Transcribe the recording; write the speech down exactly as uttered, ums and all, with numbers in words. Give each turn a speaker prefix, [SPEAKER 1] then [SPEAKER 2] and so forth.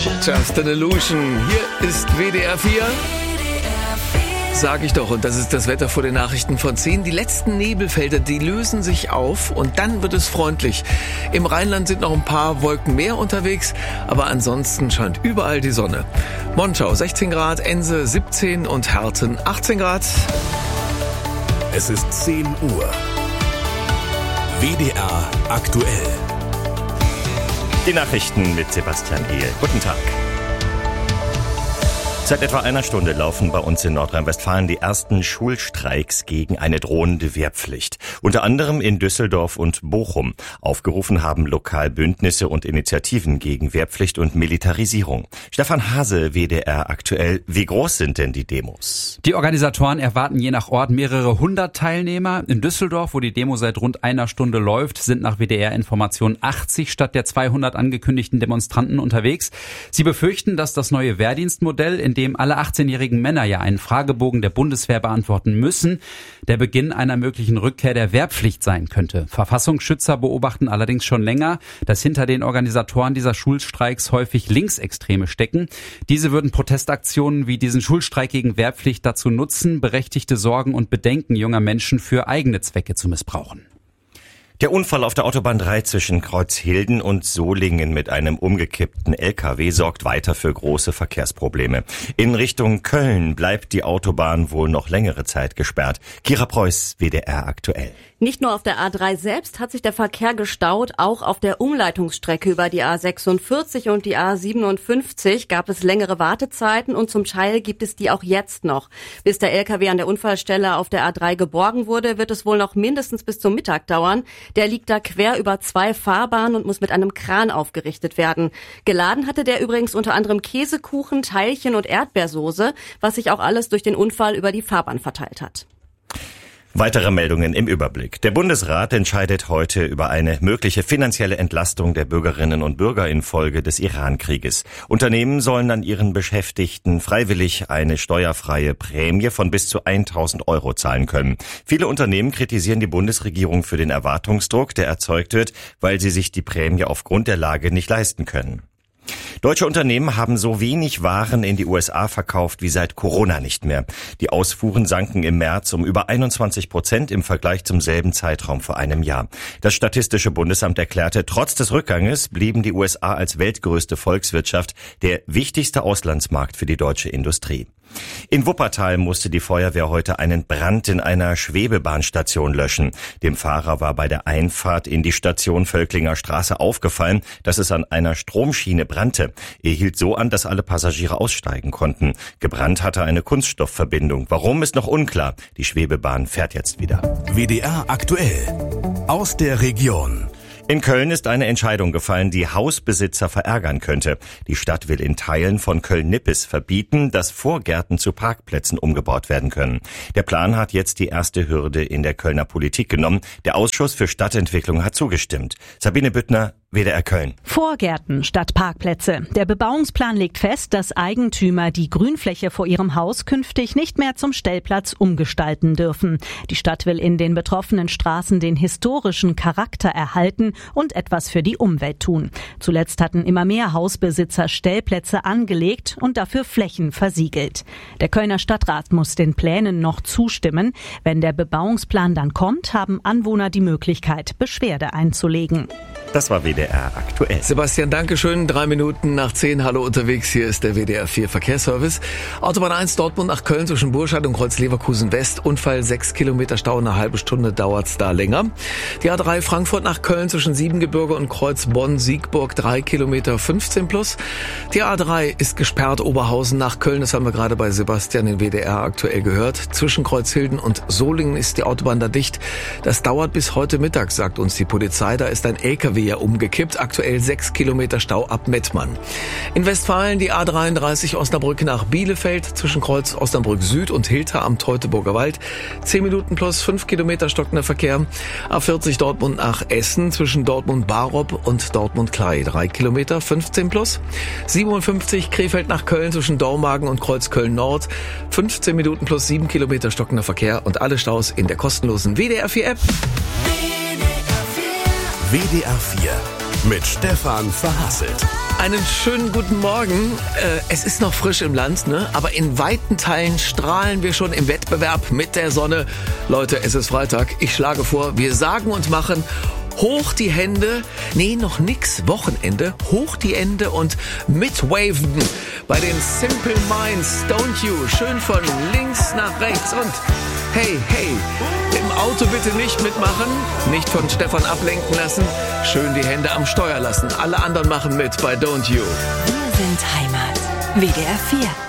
[SPEAKER 1] Just an Illusion. Hier ist W D R vier. Sag ich doch, und das ist das Wetter vor den Nachrichten von zehn. Die letzten Nebelfelder, die lösen sich auf und dann wird es freundlich. Im Rheinland sind noch ein paar Wolken mehr unterwegs, aber ansonsten scheint überall die Sonne. Monschau sechzehn Grad, Ense siebzehn und Herten achtzehn Grad.
[SPEAKER 2] Es ist zehn Uhr. W D R aktuell.
[SPEAKER 3] Die Nachrichten mit Sebastian Ehl. Guten Tag. Seit etwa einer Stunde laufen bei uns in Nordrhein-Westfalen die ersten Schulstreiks gegen eine drohende Wehrpflicht. Unter anderem in Düsseldorf und Bochum. Aufgerufen haben lokal Bündnisse und Initiativen gegen Wehrpflicht und Militarisierung. Stefan Hase, W D R aktuell. Wie groß sind denn die Demos?
[SPEAKER 4] Die Organisatoren erwarten je nach Ort mehrere hundert Teilnehmer. In Düsseldorf, wo die Demo seit rund einer Stunde läuft, sind nach W D R-Informationen achtzig statt der zweihundert angekündigten Demonstranten unterwegs. Sie befürchten, dass das neue Wehrdienstmodell, in dem alle achtzehnjährigen Männer ja einen Fragebogen der Bundeswehr beantworten müssen, der Beginn einer möglichen Rückkehr der Wehrpflicht sein könnte. Verfassungsschützer beobachten allerdings schon länger, dass hinter den Organisatoren dieser Schulstreiks häufig Linksextreme stecken. Diese würden Protestaktionen wie diesen Schulstreik gegen Wehrpflicht dazu nutzen, berechtigte Sorgen und Bedenken junger Menschen für eigene Zwecke zu missbrauchen.
[SPEAKER 3] Der Unfall auf der Autobahn drei zwischen Kreuzhilden und Solingen mit einem umgekippten L K W sorgt weiter für große Verkehrsprobleme. In Richtung Köln bleibt die Autobahn wohl noch längere Zeit gesperrt. Kira Preuß, W D R aktuell.
[SPEAKER 5] Nicht nur auf der A drei selbst hat sich der Verkehr gestaut, auch auf der Umleitungsstrecke über die A sechsundvierzig und die A siebenundfünfzig gab es längere Wartezeiten und zum Teil gibt es die auch jetzt noch. Bis der L K W an der Unfallstelle auf der A drei geborgen wurde, wird es wohl noch mindestens bis zum Mittag dauern. Der liegt da quer über zwei Fahrbahnen und muss mit einem Kran aufgerichtet werden. Geladen hatte der übrigens unter anderem Käsekuchen, Teilchen und Erdbeersoße, was sich auch alles durch den Unfall über die Fahrbahn verteilt hat.
[SPEAKER 3] Weitere Meldungen im Überblick. Der Bundesrat entscheidet heute über eine mögliche finanzielle Entlastung der Bürgerinnen und Bürger infolge des Iran-Krieges. Unternehmen sollen an ihren Beschäftigten freiwillig eine steuerfreie Prämie von bis zu tausend Euro zahlen können. Viele Unternehmen kritisieren die Bundesregierung für den Erwartungsdruck, der erzeugt wird, weil sie sich die Prämie aufgrund der Lage nicht leisten können. Deutsche Unternehmen haben so wenig Waren in die U S A verkauft wie seit Corona nicht mehr. Die Ausfuhren sanken im März um über einundzwanzig Prozent im Vergleich zum selben Zeitraum vor einem Jahr. Das Statistische Bundesamt erklärte, trotz des Rückganges blieben die U S A als weltgrößte Volkswirtschaft der wichtigste Auslandsmarkt für die deutsche Industrie. In Wuppertal musste die Feuerwehr heute einen Brand in einer Schwebebahnstation löschen. Dem Fahrer war bei der Einfahrt in die Station Völklinger Straße aufgefallen, dass es an einer Stromschiene brannte. Er hielt so an, dass alle Passagiere aussteigen konnten. Gebrannt hatte eine Kunststoffverbindung. Warum, ist noch unklar. Die Schwebebahn fährt jetzt wieder.
[SPEAKER 2] W D R aktuell. Aus der Region.
[SPEAKER 3] In Köln ist eine Entscheidung gefallen, die Hausbesitzer verärgern könnte. Die Stadt will in Teilen von Köln-Nippes verbieten, dass Vorgärten zu Parkplätzen umgebaut werden können. Der Plan hat jetzt die erste Hürde in der Kölner Politik genommen. Der Ausschuss für Stadtentwicklung hat zugestimmt. Sabine Büttner, W D R Köln.
[SPEAKER 6] Vorgärten statt Parkplätze. Der Bebauungsplan legt fest, dass Eigentümer die Grünfläche vor ihrem Haus künftig nicht mehr zum Stellplatz umgestalten dürfen. Die Stadt will in den betroffenen Straßen den historischen Charakter erhalten und etwas für die Umwelt tun. Zuletzt hatten immer mehr Hausbesitzer Stellplätze angelegt und dafür Flächen versiegelt. Der Kölner Stadtrat muss den Plänen noch zustimmen. Wenn der Bebauungsplan dann kommt, haben Anwohner die Möglichkeit, Beschwerde einzulegen.
[SPEAKER 3] Das war W D R aktuell.
[SPEAKER 1] Sebastian, danke schön. Drei Minuten nach zehn. Hallo unterwegs. Hier ist der W D R vier Verkehrsservice. Autobahn eins Dortmund nach Köln zwischen Burscheid und Kreuz Leverkusen West. Unfall sechs Kilometer Stau. Eine halbe Stunde dauert's da länger. Die A drei Frankfurt nach Köln zwischen Siebengebirge und Kreuz Bonn-Siegburg. drei Kilometer fünfzehn plus. Die A drei ist gesperrt. Oberhausen nach Köln. Das haben wir gerade bei Sebastian in W D R aktuell gehört. Zwischen Kreuzhilden und Solingen ist die Autobahn da dicht. Das dauert bis heute Mittag, sagt uns die Polizei. Da ist ein L K W ja umgekippt. Aktuell sechs Kilometer Stau ab Mettmann. In Westfalen die A dreiunddreißig Osnabrück nach Bielefeld zwischen Kreuz Osnabrück Süd und Hilter am Teutoburger Wald. zehn Minuten plus fünf Kilometer stockender Verkehr. A vierzig Dortmund nach Essen zwischen Dortmund-Barop und Dortmund-Klei. drei Kilometer fünfzehn plus. siebenundfünfzig Krefeld nach Köln zwischen Dormagen und Kreuz Köln Nord. fünfzehn Minuten plus sieben Kilometer stockender Verkehr und alle Staus in der kostenlosen W D R vier App.
[SPEAKER 2] W D R vier mit Stefan Verhasselt.
[SPEAKER 1] Einen schönen guten Morgen. Äh, es ist noch frisch im Land, ne? Aber in weiten Teilen strahlen wir schon im Wettbewerb mit der Sonne. Leute, es ist Freitag. Ich schlage vor, wir sagen und machen hoch die Hände. Nee, noch nix. Wochenende. Hoch die Hände und mitwaven bei den Simple Minds. Don't You. Schön von links nach rechts und hey, hey. Im Auto bitte nicht mitmachen. Nicht von Stefan ablenken lassen. Schön die Hände am Steuer lassen. Alle anderen machen mit bei Don't You.
[SPEAKER 7] Wir sind Heimat. W D R vier.